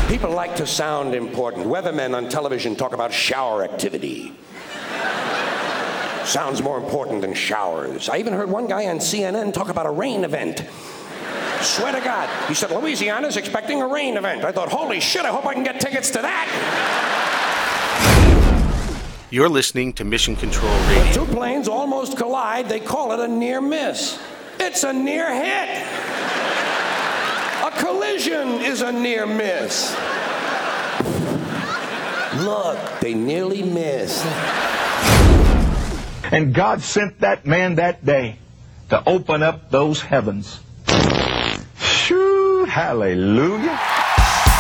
People like to sound important. Weathermen on television talk about shower activity. Sounds more important than showers. I even heard one guy on CNN talk about a rain event. Swear to God. He said, Louisiana's expecting a rain event. I thought, holy shit, I hope I can get tickets to that. You're listening to Mission Control Radio. When two planes almost collide, they call it a near miss. It's a near hit. A collision is a near miss. Look, they nearly missed. And God sent that man that day to open up those heavens. Shoo, hallelujah.